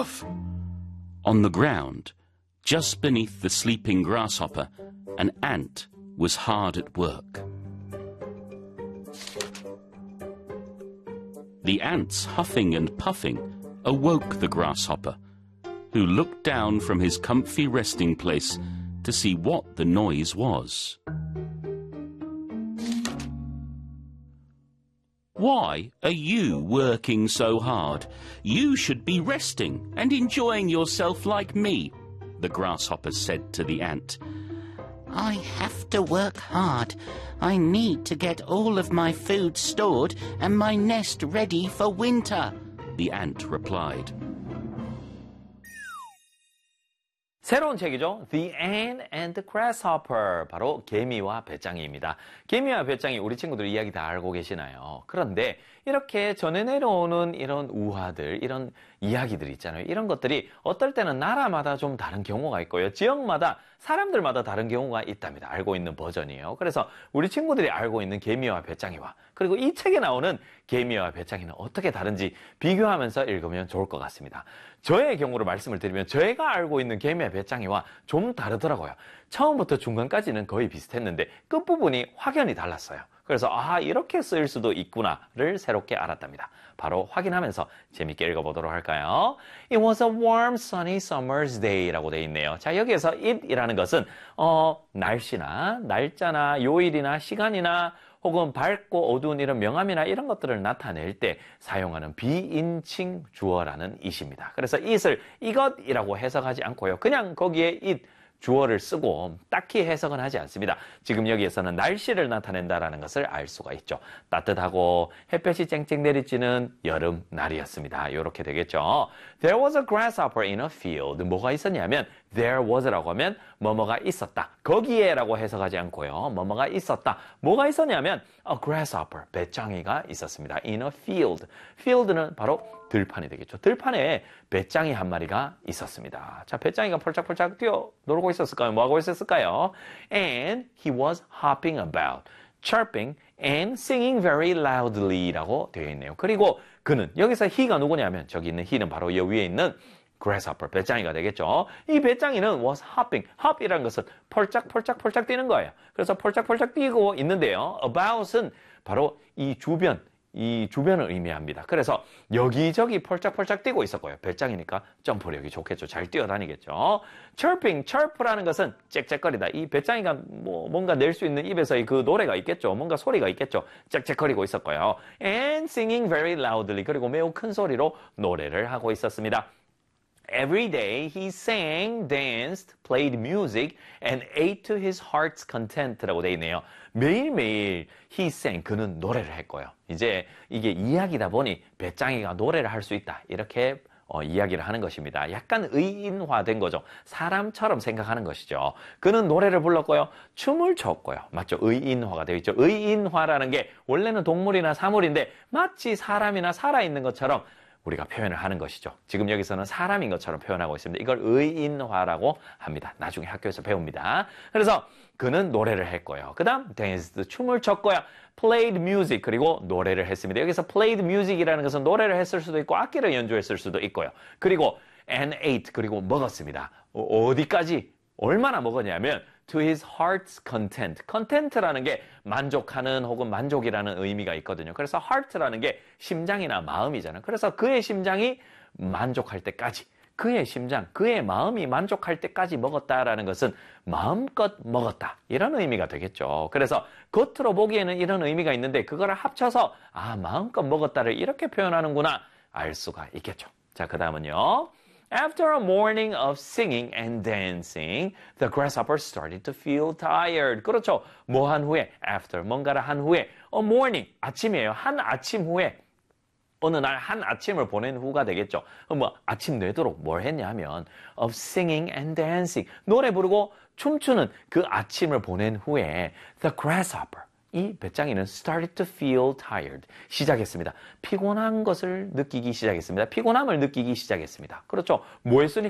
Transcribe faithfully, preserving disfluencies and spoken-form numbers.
Huff! On the ground, just beneath the sleeping grasshopper, an ant was hard at work. The ant's huffing and puffing awoke the grasshopper, who looked down from his comfy resting place to see what the noise was. Why are you working so hard? You should be resting and enjoying yourself like me, the grasshopper said to the ant. I have to work hard. I need to get all of my food stored and my nest ready for winter, the ant replied. 새로운 책이죠. The Ant and the Grasshopper. 바로 개미와 배짱이입니다. 개미와 배짱이 우리 친구들 이야기 다 알고 계시나요? 그런데 이렇게 전해 내려오는 이런 우화들, 이런 이야기들 있잖아요. 이런 것들이 어떨 때는 나라마다 좀 다른 경우가 있고요. 지역마다, 사람들마다 다른 경우가 있답니다. 알고 있는 버전이에요. 그래서 우리 친구들이 알고 있는 개미와 배짱이와, 그리고 이 책에 나오는 개미와 배짱이는 어떻게 다른지 비교하면서 읽으면 좋을 것 같습니다. 저의 경우로 말씀을 드리면 저희가 알고 있는 개미와 배짱이와 좀 다르더라고요. 처음부터 중간까지는 거의 비슷했는데 끝부분이 확연히 달랐어요. 그래서 아, 이렇게 쓰일 수도 있구나를 새롭게 알았답니다. 바로 확인하면서 재밌게 읽어보도록 할까요? It was a warm, sunny summer's day라고 되어 있네요. 자, 여기에서 it이라는 것은 어, 날씨나 날짜나 요일이나 시간이나 혹은 밝고 어두운 이런 명암이나 이런 것들을 나타낼 때 사용하는 비인칭 주어라는 it입니다. 그래서 it을 이것이라고 해석하지 않고요. 그냥 거기에 it, 주어를 쓰고 딱히 해석은 하지 않습니다. 지금 여기에서는 날씨를 나타낸다라는 것을 알 수가 있죠. 따뜻하고 햇볕이 쨍쨍 내리쬐는 여름 날이었습니다. 이렇게 되겠죠. There was a grasshopper in a field. 뭐가 있었냐면 there was라고 하면 뭐뭐가 있었다. 거기에 라고 해석하지 않고요. 뭐뭐가 있었다. 뭐가 있었냐면 a grasshopper, 배짱이가 있었습니다. In a field. field는 바로 들판이 되겠죠. 들판에 배짱이 한 마리가 있었습니다. 자, 배짱이가 펄짝펄짝 뛰어 놀고 있었을까요? 뭐 하고 있었을까요? And he was hopping about, chirping and singing very loudly 라고 되어 있네요. 그리고 그는, 여기서 he가 누구냐면 저기 있는 he는 바로 여 위에 있는 grasshopper, 배짱이가 되겠죠. 이 배짱이는 was hopping, hop이라는 것은 펄짝펄짝펄짝 뛰는 거예요. 그래서 펄짝펄짝 뛰고 있는데요. about은 바로 이 주변, 이 주변을 의미합니다. 그래서 여기저기 펄짝펄짝 뛰고 있었고요. 배짱이니까 점프력이 좋겠죠. 잘 뛰어다니겠죠. chirping, chirp라는 것은 짹짹거리다. 이 배짱이가 뭐 뭔가 낼 수 있는 입에서의 그 노래가 있겠죠. 뭔가 소리가 있겠죠. 짹짹거리고 있었고요. and singing very loudly. 그리고 매우 큰 소리로 노래를 하고 있었습니다. Every day he sang, danced, played music, and ate to his heart's content라고 되어 있네요. 매일매일 he sang, 그는 노래를 했고요. 이제 이게 이야기다 보니 배짱이가 노래를 할 수 있다. 이렇게 어, 이야기를 하는 것입니다. 약간 의인화된 거죠. 사람처럼 생각하는 것이죠. 그는 노래를 불렀고요. 춤을 췄고요. 맞죠? 의인화가 되어 있죠. 의인화라는 게 원래는 동물이나 사물인데 마치 사람이나 살아있는 것처럼 우리가 표현을 하는 것이죠. 지금 여기서는 사람인 것처럼 표현하고 있습니다. 이걸 의인화라고 합니다. 나중에 학교에서 배웁니다. 그래서 그는 노래를 했고요. 그 다음 danced, 춤을 췄고요. played music, 그리고 노래를 했습니다. 여기서 played music이라는 것은 노래를 했을 수도 있고 악기를 연주했을 수도 있고요. 그리고 and ate, 그리고 먹었습니다. 어디까지? 얼마나 먹었냐면 to his heart's content. content라는 게 만족하는 혹은 만족이라는 의미가 있거든요. 그래서 heart라는 게 심장이나 마음이잖아요. 그래서 그의 심장이 만족할 때까지, 그의 심장, 그의 마음이 만족할 때까지 먹었다라는 것은 마음껏 먹었다. 이런 의미가 되겠죠. 그래서 겉으로 보기에는 이런 의미가 있는데 그거를 합쳐서 아, 마음껏 먹었다를 이렇게 표현하는구나 알 수가 있겠죠. 자, 그 다음은요. After a morning of singing and dancing, the grasshopper started to feel tired. 그렇죠. 뭐 한 후에, after, 뭔가를 한 후에, a morning, 아침이에요. 한 아침 후에, 어느 날 한 아침을 보낸 후가 되겠죠. 뭐 아침 되도록 뭘 했냐면 of singing and dancing, 노래 부르고 춤추는 그 아침을 보낸 후에 the grasshopper, 이 배짱이는 started to feel tired. 시작했습니다. 피곤한 것을 느끼기 시작했습니다. 피곤함을 느끼기 시작했습니다. 그렇죠. 뭐 했으니까?